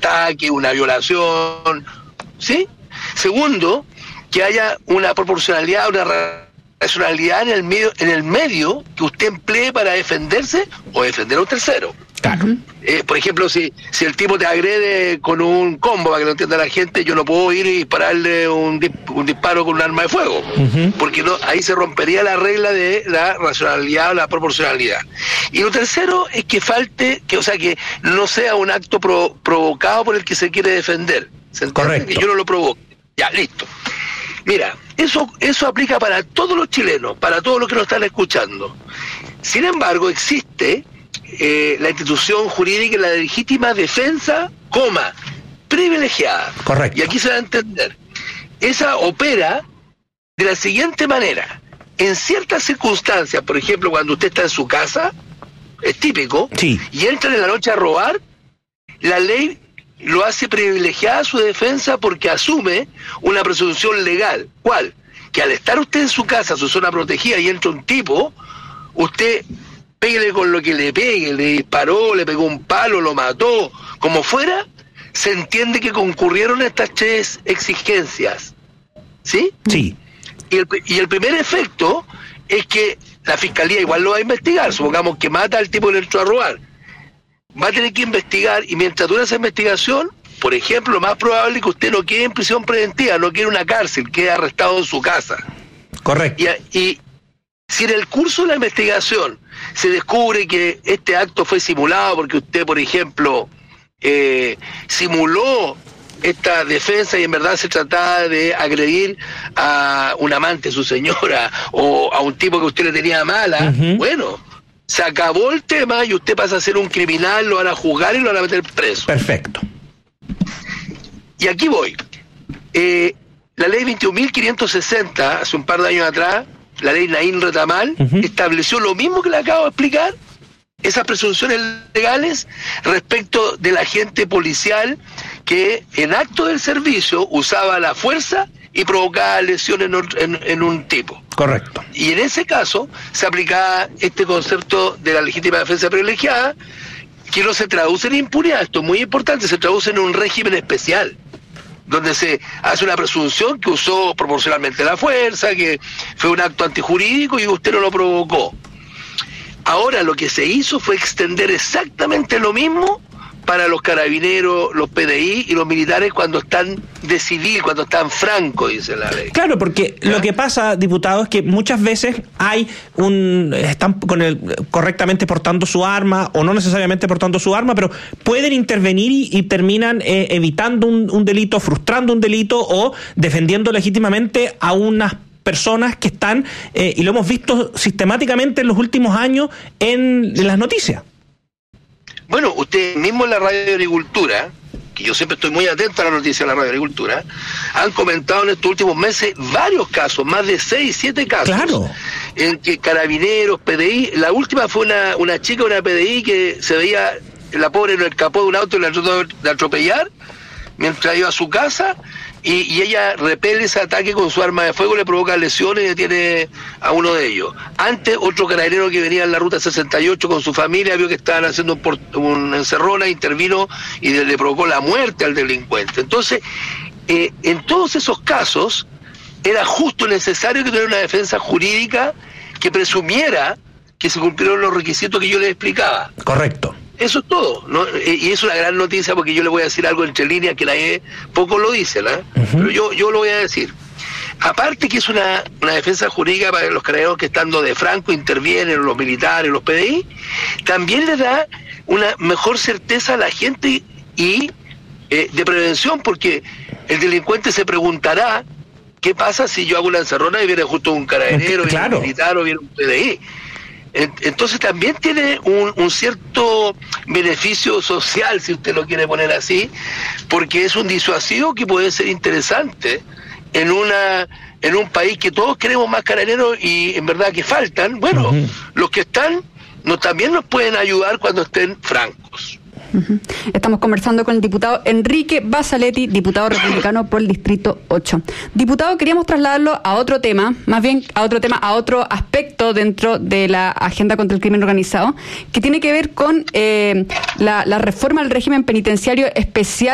ataque, una violación, ¿sí? Segundo, que haya una proporcionalidad, una racionalidad en el medio que usted emplee para defenderse o defender a un tercero. Claro. Por ejemplo, si el tipo te agrede con un combo, para que lo entienda la gente, yo no puedo ir y dispararle un disparo con un arma de fuego, porque no, ahí se rompería la regla de la racionalidad o la proporcionalidad. Y lo tercero es que que no sea un acto provocado por el que se quiere defender. ¿Se entiende? Correcto. Que yo no lo provoque. Ya, listo. Mira, eso aplica para todos los chilenos, para todos los que nos están escuchando. Sin embargo, existe la institución jurídica, la legítima defensa, privilegiada. Correcto. Y aquí se va a entender. Esa opera de la siguiente manera. En ciertas circunstancias, por ejemplo, cuando usted está en su casa, es típico, sí, y entra en la noche a robar, la ley lo hace privilegiada su defensa porque asume una presunción legal. ¿Cuál? Que al estar usted en su casa, su zona protegida, y entra un tipo, usted péguele con lo que le pegue, le disparó, le pegó un palo, lo mató, como fuera, se entiende que concurrieron estas tres exigencias. ¿Sí? Sí. Y el primer efecto es que la fiscalía igual lo va a investigar. Supongamos que mata al tipo que le entró a robar. Va a tener que investigar, y mientras dura esa investigación, por ejemplo, lo más probable es que usted no quede en prisión preventiva, no quede en una cárcel, quede arrestado en su casa. Correcto. Y si en el curso de la investigación se descubre que este acto fue simulado porque usted, por ejemplo, simuló esta defensa y en verdad se trataba de agredir a un amante de su señora o a un tipo que usted le tenía mala, bueno, se acabó el tema y usted pasa a ser un criminal, lo van a juzgar y lo van a meter preso. Perfecto. Y aquí voy. La ley 21.560, hace un par de años atrás, la ley Naín Retamal, estableció lo mismo que le acabo de explicar, esas presunciones legales respecto del agente policial que en acto del servicio usaba la fuerza y provocaba lesiones en un tipo. Correcto. Y en ese caso se aplicaba este concepto de la legítima defensa privilegiada, que no se traduce en impunidad, esto es muy importante, se traduce en un régimen especial, donde se hace una presunción que usó proporcionalmente la fuerza, que fue un acto antijurídico y usted no lo provocó. Ahora lo que se hizo fue extender exactamente lo mismo para los carabineros, los PDI y los militares cuando están de civil, cuando están francos, dice la ley. Claro, porque lo que pasa, diputado, es que muchas veces están correctamente portando su arma o no necesariamente portando su arma, pero pueden intervenir y terminan evitando un delito, frustrando un delito o defendiendo legítimamente a unas personas que están, y lo hemos visto sistemáticamente en los últimos años en las noticias. Bueno, usted mismo en la Radio Agricultura, que yo siempre estoy muy atento a la noticia de la Radio Agricultura, han comentado en estos últimos meses varios casos, más de 6, 7 casos, claro, en que carabineros, PDI, la última fue una chica, una PDI, que se veía, la pobre en el capó de un auto y la trató de atropellar mientras iba a su casa, y ella repele ese ataque con su arma de fuego, le provoca lesiones y detiene a uno de ellos. Antes, otro carabinero que venía en la ruta 68 con su familia, vio que estaban haciendo una encerrona, intervino y le provocó la muerte al delincuente. Entonces, en todos esos casos, era justo necesario que tuviera una defensa jurídica que presumiera que se cumplieron los requisitos que yo les explicaba. Correcto. Eso es todo, ¿no? Y es una gran noticia, porque yo le voy a decir algo entre líneas que nadie poco lo dice, ¿no? Pero yo lo voy a decir. Aparte que es una defensa jurídica para los carabineros que estando de franco intervienen, los militares, los PDI, también le da una mejor certeza a la gente y de prevención, porque el delincuente se preguntará qué pasa si yo hago una encerrona y viene justo un carabinero, claro, viene un militar o viene un PDI. Entonces también tiene un cierto beneficio social, si usted lo quiere poner así, porque es un disuasivo que puede ser interesante en un país que todos queremos más carabineros y en verdad que faltan. Bueno, los que están también nos pueden ayudar cuando estén francos. Estamos conversando con el diputado Enrique Basaletti, diputado republicano por el Distrito 8. Diputado, queríamos trasladarlo a otro tema, más bien a otro aspecto dentro de la agenda contra el crimen organizado, que tiene que ver con la reforma del régimen penitenciario especial